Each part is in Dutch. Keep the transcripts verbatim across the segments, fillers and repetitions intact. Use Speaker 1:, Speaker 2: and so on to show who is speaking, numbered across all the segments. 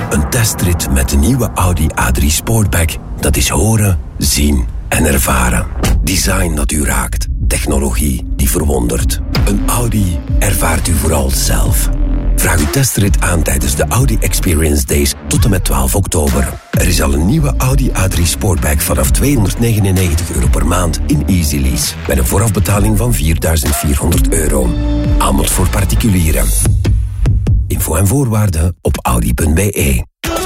Speaker 1: Een testrit met de nieuwe Audi A drie Sportback. Dat is horen, zien en ervaren. Design dat u raakt. Technologie die verwondert. Een Audi ervaart u vooral zelf. Vraag uw testrit aan tijdens de Audi Experience Days tot en met twaalf oktober. Er is al een nieuwe Audi A drie Sportback vanaf tweehonderdnegenennegentig euro per maand in Easy Lease. Met een voorafbetaling van vierduizend vierhonderd euro. Aanbod voor particulieren. Info en voorwaarden op audi punt b e.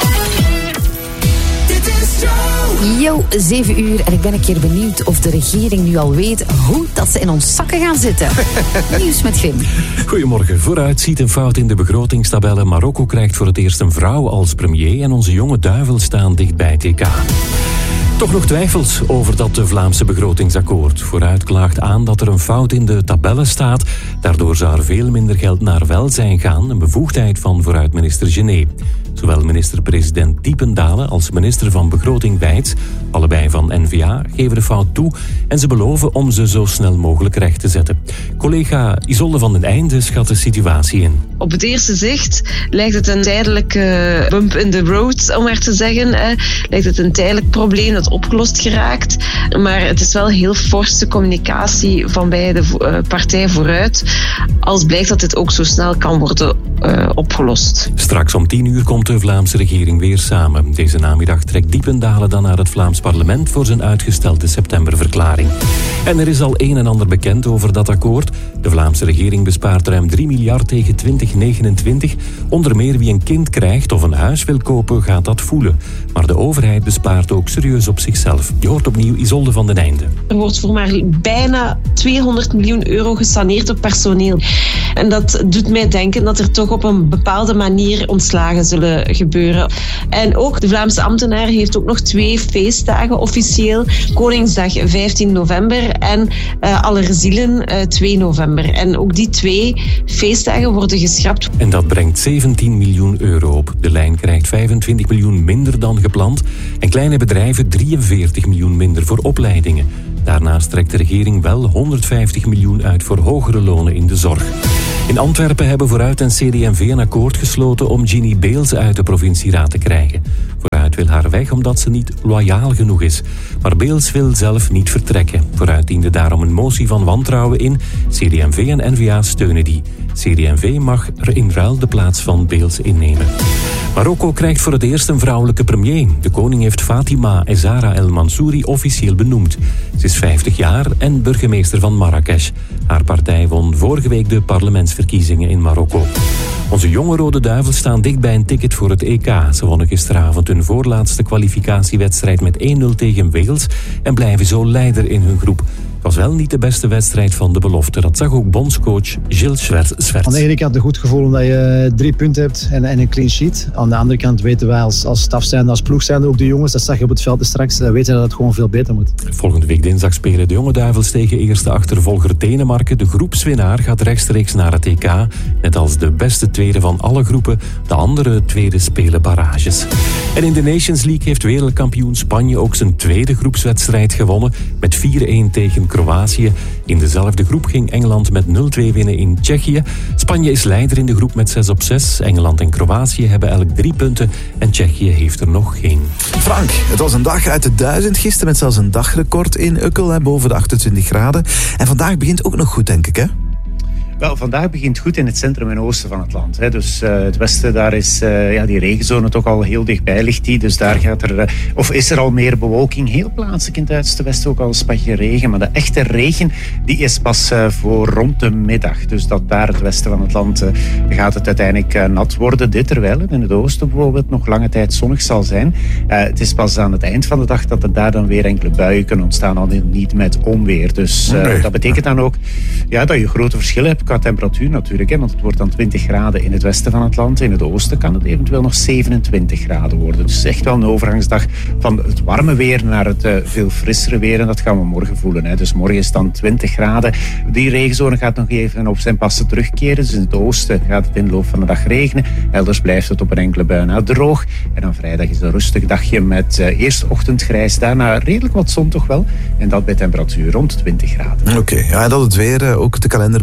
Speaker 2: Yo, zeven uur en ik ben een keer benieuwd of de regering nu al weet hoe dat ze in ons zakken gaan zitten. Nieuws met Gim.
Speaker 3: Goedemorgen. Vooruit ziet een fout in de begrotingstabellen. Marokko krijgt voor het eerst een vrouw als premier en onze jonge duivel staan dicht bij het E K. Toch nog twijfels over dat Vlaamse begrotingsakkoord. Vooruit klaagt aan dat er een fout in de tabellen staat. Daardoor zou er veel minder geld naar welzijn gaan, een bevoegdheid van vooruit-minister Gené. Zowel minister-president Diependalen als minister van Begroting Wijts, allebei van N V A, geven de fout toe en ze beloven om ze zo snel mogelijk recht te zetten. Collega Isolde van den Einde schat de situatie in.
Speaker 4: Op het eerste zicht lijkt het een tijdelijke bump in the road, om maar te zeggen. Hè. Lijkt het een tijdelijk probleem dat opgelost geraakt. Maar het is wel heel forse communicatie van beide uh, partijen vooruit. Als blijkt dat dit ook zo snel kan worden uh, opgelost.
Speaker 3: Straks om tien uur komt de Vlaamse regering weer samen. Deze namiddag trekt Diependalen dan naar het Vlaams parlement voor zijn uitgestelde septemberverklaring. En er is al een en ander bekend over dat akkoord. De Vlaamse regering bespaart ruim drie miljard tegen twintig negenentwintig. Onder meer wie een kind krijgt of een huis wil kopen, gaat dat voelen. Maar de overheid bespaart ook serieus op zichzelf. Je hoort opnieuw Isolde van den Einde.
Speaker 4: Er wordt voor maar bijna tweehonderd miljoen euro gesaneerd op personeel. En dat doet mij denken dat er toch op een bepaalde manier ontslagen zullen gebeuren. En ook de Vlaamse ambtenaar heeft ook nog twee feestdagen officieel. Koningsdag vijftien november en uh, Allerzielen uh, twee november. En ook die twee feestdagen worden geschrapt.
Speaker 3: En dat brengt zeventien miljoen euro op. De lijn krijgt vijfentwintig miljoen minder dan gepland. En kleine bedrijven drieënveertig miljoen minder voor opleidingen. Daarnaast trekt de regering wel honderdvijftig miljoen uit voor hogere lonen in de zorg. In Antwerpen hebben Vooruit en C D en V een akkoord gesloten om Ginny Beels uit de provincieraad te krijgen. Vooruit wil haar weg omdat ze niet loyaal genoeg is. Maar Beels wil zelf niet vertrekken. Vooruit diende daarom een motie van wantrouwen in. C D en V en N V A steunen die. C D en V mag er in ruil de plaats van Beels innemen. Marokko krijgt voor het eerst een vrouwelijke premier. De koning heeft Fatima Zahra El Mansouri officieel benoemd. Ze is vijftig jaar en burgemeester van Marrakesh. Haar partij won vorige week de parlementsverkiezingen in Marokko. Onze jonge Rode Duivels staan dicht bij een ticket voor het E K. Ze wonnen gisteravond hun voorlaatste kwalificatiewedstrijd met één nul tegen Wales en blijven zo leider in hun groep. Het was wel niet de beste wedstrijd van de belofte. Dat zag ook bondscoach Gilles Sverts.
Speaker 5: Aan de ene kant een goed gevoel omdat je drie punten hebt en, en een clean sheet. Aan de andere kant weten wij als, als staf zijn, als ploeg zijn, ook de jongens, dat zag je op het veld straks, weten dat het gewoon veel beter moet.
Speaker 3: Volgende week dinsdag spelen de jonge Duivels tegen eerste achtervolger Denemarken. De groepswinnaar gaat rechtstreeks naar het E K. Net als de beste tweede van alle groepen. De andere tweede spelen barrages. En in de Nations League heeft wereldkampioen Spanje ook zijn tweede groepswedstrijd gewonnen. Met vier-een tegen Kroatië. In dezelfde groep ging Engeland met nul twee winnen in Tsjechië. Spanje is leider in de groep met zes op zes. Engeland en Kroatië hebben elk drie punten. En Tsjechië heeft er nog geen.
Speaker 6: Frank, het was een dag uit de duizend gisteren met zelfs een dagrecord in Ukkel, hè, boven de achtentwintig graden. En vandaag begint ook nog goed, denk ik, hè?
Speaker 7: Wel, vandaag begint goed in het centrum en oosten van het land. Hè. Dus uh, het westen, daar is uh, ja, die regenzone toch al heel dichtbij ligt die. Dus daar gaat er, uh, of is er al meer bewolking. Heel plaatselijk in het uiterste westen ook al een spatje regen. Maar de echte regen, die is pas uh, voor rond de middag. Dus dat daar het westen van het land uh, gaat het uiteindelijk uh, nat worden. Dit terwijl het in het oosten bijvoorbeeld nog lange tijd zonnig zal zijn. Uh, het is pas aan het eind van de dag dat er daar dan weer enkele buien kunnen ontstaan. Al niet met onweer. Dus uh, nee. Dat betekent dan ook ja, dat je grote verschillen hebt qua temperatuur natuurlijk, hè, want het wordt dan twintig graden in het westen van het land. In het oosten kan het eventueel nog zevenentwintig graden worden. Dus echt wel een overgangsdag van het warme weer naar het uh, veel frissere weer. En dat gaan we morgen voelen. Hè. Dus morgen is dan twintig graden. Die regenzone gaat nog even op zijn passen terugkeren. Dus in het oosten gaat het in de loop van de dag regenen. Elders blijft het op een enkele bui na droog. En dan vrijdag is een rustig dagje met uh, eerst ochtendgrijs, daarna redelijk wat zon toch wel. En dat bij temperatuur rond twintig graden.
Speaker 6: Oké, okay, ja, dat het weer uh, ook de kalender bijhoudt.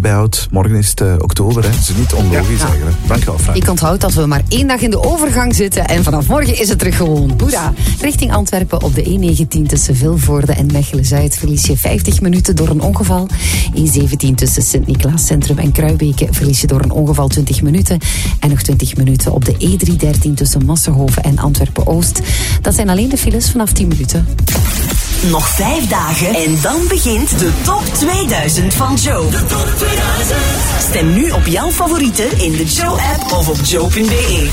Speaker 6: morgen is het uh, oktober. Hè. Het is niet onlogisch ja. eigenlijk. Dankjewel, Frank.
Speaker 2: Ik onthoud dat we maar één dag in de overgang zitten en vanaf morgen is het terug gewoon. Hoera. Richting Antwerpen op de E negentien tussen Vilvoorde en Mechelen-Zuid verlies je vijftig minuten door een ongeval. E zeventien tussen Sint-Niklaas Centrum en Kruibeke verlies je door een ongeval twintig minuten. En nog twintig minuten op de E driehonderddertien tussen Massenhoven en Antwerpen-Oost. Dat zijn alleen de files vanaf tien minuten.
Speaker 8: Nog vijf dagen en dan begint de top tweeduizend van Joe. De top tweeduizend. Stem nu op jouw favorieten in de Joe-app of op joe punt b e.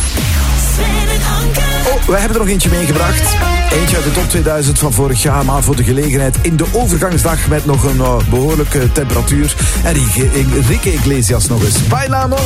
Speaker 6: Oh, wij hebben er nog eentje meegebracht. Eentje uit de top tweeduizend van vorig jaar, maar voor de gelegenheid in de overgangsdag met nog een uh, behoorlijke temperatuur. En Enrique Iglesias nog eens. Bailamos!